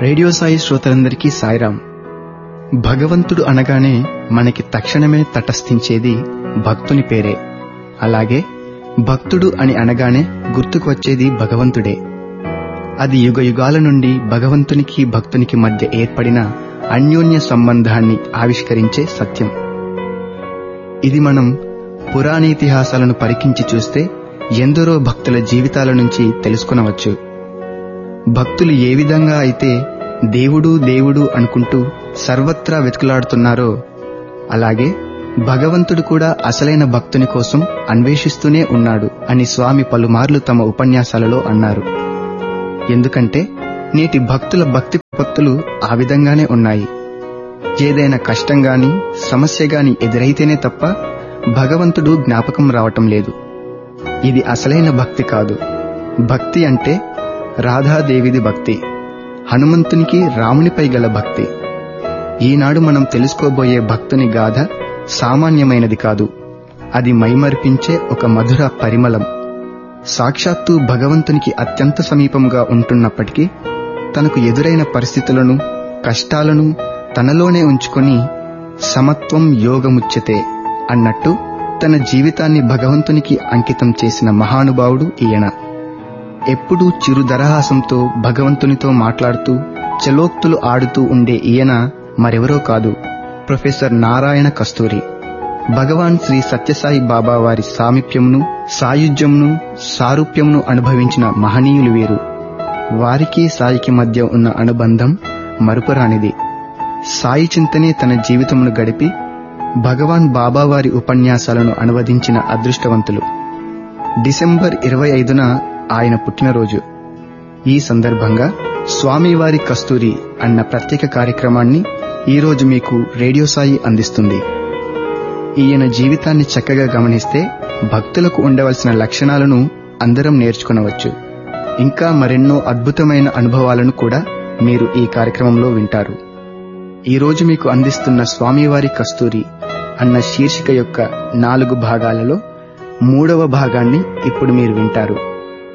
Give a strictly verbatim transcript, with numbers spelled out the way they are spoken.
Radio Sai శ్రోతలందరికీ సాయిరాం. భగవంతుడు అనగానే మనకి తక్షణమే తటస్థించేది భక్తుని పేరే. అలాగే భక్తుడు అని అనగానే గుర్తుకు వచ్చేది భగవంతుడే. అది యుగ యుగాల నుండి భగవంతునికి భక్తునికి మధ్య ఏర్పడిన అన్యోన్య సంబంధాన్ని ఆవిష్కరించే సత్యం. ఇది మనం పురాణేతిహాసాలను పరికించి చూస్తే ఎందరో భక్తుల జీవితాల నుంచి తెలుసుకొనవచ్చు. భక్తులు ఏ విధంగా అయితే దేవుడు దేవుడు అనుకుంటూ సర్వత్రా వెతుకులాడుతున్నారో అలాగే భగవంతుడు కూడా అసలైన భక్తుని కోసం అన్వేషిస్తూనే ఉన్నాడు అని స్వామి పలుమార్లు తమ ఉపన్యాసాలలో అన్నారు. ఎందుకంటే నేటి భక్తుల భక్తి భక్తులు ఆ విధంగానే ఉన్నాయి. ఏదైనా కష్టం గాని సమస్య గాని ఎదురైతేనే తప్ప భగవంతుడు జ్ఞాపకం రావటం లేదు. ఇది అసలైన భక్తి కాదు. భక్తి అంటే రాధాదేవిది భక్తి, హనుమంతునికి రామునిపై గల భక్తి. ఈనాడు మనం తెలుసుకోబోయే భక్తుని గాథ సామాన్యమైనది కాదు. అది మైమరిపించే ఒక మధుర పరిమళం. సాక్షాత్తు భగవంతునికి అత్యంత సమీపంగా ఉంటున్నప్పటికీ తనకు ఎదురైన పరిస్థితులను కష్టాలను తనలోనే ఉంచుకొని సమత్వం యోగముచ్యతే అన్నట్టు తన జీవితాన్ని భగవంతునికి అంకితం చేసిన మహానుభావుడు ఈయన. ఎప్పుడూ చిరుదరహాసంతో భగవంతునితో మాట్లాడుతూ చలోక్తులు ఆడుతూ ఉండే ఈయన మరెవరో కాదు, ప్రొఫెసర్ నారాయణ కస్తూరి. భగవాన్ శ్రీ సత్యసాయి బాబా వారి సామీప్యంను సాయుధ్యంను సారూప్యంను అనుభవించిన మహనీయులు వీరు. వారికి సాయికి మధ్య ఉన్న అనుబంధం మరుపురానిది. సాయి చింతనే తన జీవితమును గడిపి భగవాన్ బాబా వారి ఉపన్యాసాలను అనువదించిన అదృష్టవంతులు. డిసెంబర్ ఇరవై ఐదున ఆయన పుట్టినరోజు. ఈ సందర్భంగా స్వామివారి కస్తూరి అన్న ప్రత్యేక కార్యక్రమాన్ని ఈరోజు మీకు రేడియో సాయి అందిస్తుంది. ఈయన జీవితాన్ని చక్కగా గమనిస్తే భక్తులకు ఉండవలసిన లక్షణాలను అందరం నేర్చుకునవచ్చు. ఇంకా మరెన్నో అద్భుతమైన అనుభవాలను కూడా మీరు ఈ కార్యక్రమంలో వింటారు. ఈరోజు మీకు అందిస్తున్న స్వామివారి కస్తూరి అన్న శీర్షిక యొక్క నాలుగు భాగాలలో మూడవ భాగాన్ని ఇప్పుడు మీరు వింటారు.